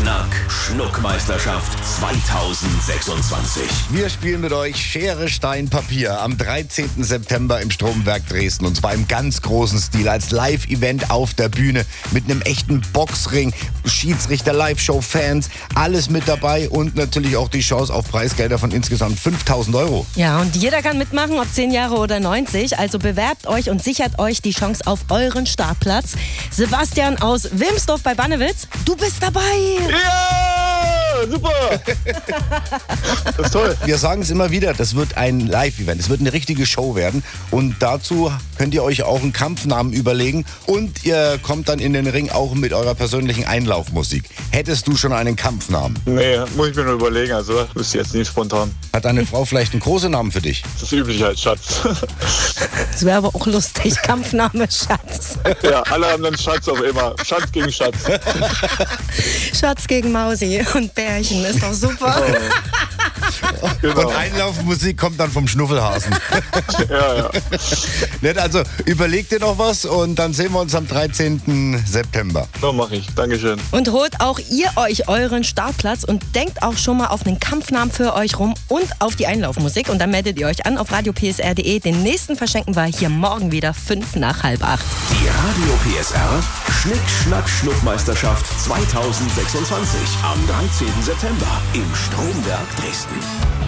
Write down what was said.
Schnack, Schnuckmeisterschaft 2026. Wir spielen mit euch Schere, Stein, Papier am 13. September im Stromwerk Dresden. Und zwar im ganz großen Stil, als Live-Event auf der Bühne mit einem echten Boxring, Schiedsrichter, Live-Show, Fans, alles mit dabei und natürlich auch die Chance auf Preisgelder von insgesamt 5.000 Euro. Ja, und jeder kann mitmachen, ob 10 Jahre oder 90. Also bewerbt euch und sichert euch die Chance auf euren Startplatz. Sebastian aus Wilmsdorf bei Bannewitz, du bist dabei. Ja, super. Das ist toll. Wir sagen es immer wieder, das wird ein Live-Event, es wird eine richtige Show werden. Und dazu könnt ihr euch auch einen Kampfnamen überlegen. Und ihr kommt dann in den Ring auch mit eurer persönlichen Einlaufmusik. Hättest du schon einen Kampfnamen? Nee, muss ich mir nur überlegen. Also, wüsste ich jetzt nicht spontan. Hat deine Frau vielleicht einen großen Namen für dich? Das übliche als Schatz. Das wäre aber auch lustig, Kampfname Schatz. Ja, alle haben dann Schatz auch immer. Schatz gegen Schatz. Schatz gegen Mausi und Bärchen, ist doch super. Genau. Und Einlaufmusik kommt dann vom Schnuffelhasen. Ja. Nett, also überleg dir noch was und dann sehen wir uns am 13. September. So mache ich. Dankeschön. Und holt auch ihr euch euren Startplatz und denkt auch schon mal auf einen Kampfnamen für euch rum und auf die Einlaufmusik. Und dann meldet ihr euch an auf radiopsr.de. Den nächsten verschenken wir hier morgen wieder 7:55. Die Radio PSR Schnick, Schnack, Schnuckmeisterschaft 2026 am 13. September im Stromwerk Dresden.